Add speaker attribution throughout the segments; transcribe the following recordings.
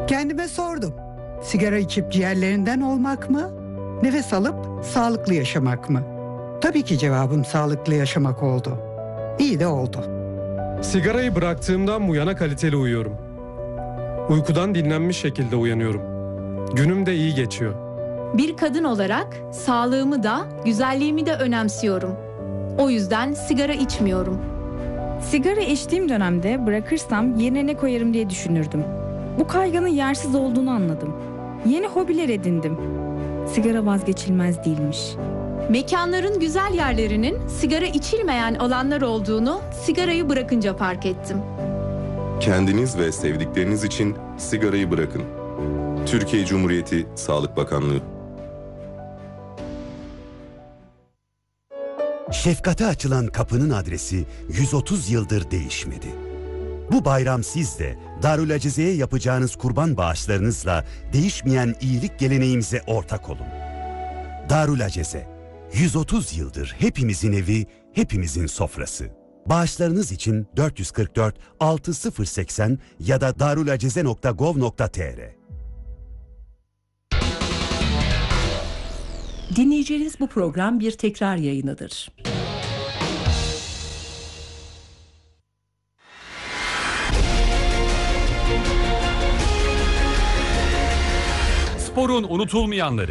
Speaker 1: Kendime sordum. Sigara içip ciğerlerinden olmak mı? Nefes alıp sağlıklı yaşamak mı? Tabii ki cevabım sağlıklı yaşamak oldu. İyi de oldu.
Speaker 2: Sigarayı bıraktığımdan bu yana kaliteli uyuyorum. Uykudan dinlenmiş şekilde uyanıyorum. Günüm de iyi geçiyor.
Speaker 3: Bir kadın olarak sağlığımı da, güzelliğimi de önemsiyorum. O yüzden sigara içmiyorum.
Speaker 4: Sigara içtiğim dönemde bırakırsam yerine ne koyarım diye düşünürdüm. Bu kaygının yersiz olduğunu anladım. Yeni hobiler edindim. Sigara vazgeçilmez değilmiş.
Speaker 3: Mekanların güzel yerlerinin sigara içilmeyen alanlar olduğunu sigarayı bırakınca fark ettim.
Speaker 5: Kendiniz ve sevdikleriniz için sigarayı bırakın. Türkiye Cumhuriyeti Sağlık Bakanlığı.
Speaker 6: Şefkate açılan kapının adresi 130 yıldır değişmedi. Bu bayram siz de Darül Acize'ye yapacağınız kurban bağışlarınızla değişmeyen iyilik geleneğimize ortak olun. Darül Acize, 130 yıldır hepimizin evi, hepimizin sofrası. Bağışlarınız için 444 6080 ya da darulacize.gov.tr.
Speaker 7: Dinleyeceğiniz bu program bir tekrar yayınıdır.
Speaker 8: Sporun unutulmayanları.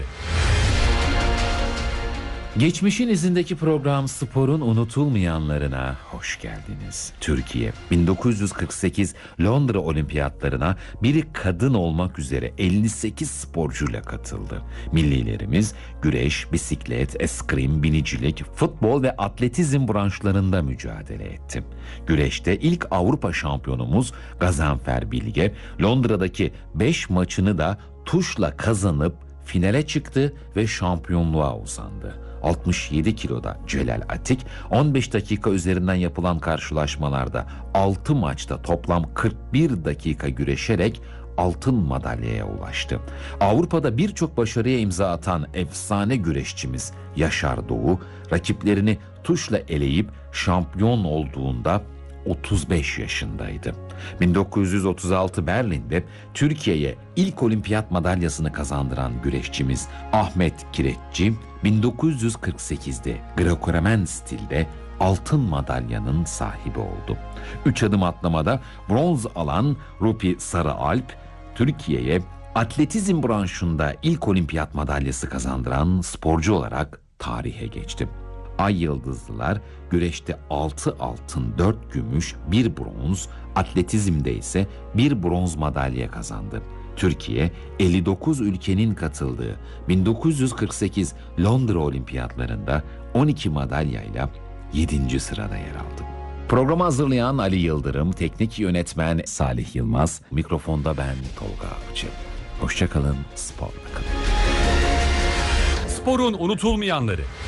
Speaker 9: Geçmişin izindeki program Sporun unutulmayanlarına hoş geldiniz. Türkiye 1948 Londra Olimpiyatlarına bir kadın olmak üzere 58 sporcuyla katıldı. Millilerimiz güreş, bisiklet, eskrim, binicilik, futbol ve atletizm branşlarında mücadele etti. Güreşte ilk Avrupa şampiyonumuz Gazanfer Bilge Londra'daki 5 maçını da tuşla kazanıp finale çıktı ve şampiyonluğa uzandı. 67 kiloda Celal Atik 15 dakika üzerinden yapılan karşılaşmalarda 6 maçta toplam 41 dakika güreşerek altın madalyaya ulaştı. Avrupa'da birçok başarıya imza atan efsane güreşçimiz Yaşar Doğu rakiplerini tuşla eleyip şampiyon olduğunda 35 yaşındaydı. 1936 Berlin'de Türkiye'ye ilk olimpiyat madalyasını kazandıran güreşçimiz Ahmet Kireççi 1948'de Greco-Romen stilde altın madalyanın sahibi oldu. 3 adım atlamada bronz alan Rupi Sarıalp Türkiye'ye atletizm branşında ilk olimpiyat madalyası kazandıran sporcu olarak tarihe geçti. Ay Yıldızlılar güreşte 6 altın, 4 gümüş, 1 bronz, atletizmde ise 1 bronz madalya kazandı. Türkiye 59 ülkenin katıldığı 1948 Londra Olimpiyatlarında 12 madalyayla 7. sırada yer aldı. Programı hazırlayan Ali Yıldırım, teknik yönetmen Salih Yılmaz, mikrofonda ben Tolga Avcı. Hoşça kalın, sporla kalın.
Speaker 8: Sporun unutulmayanları.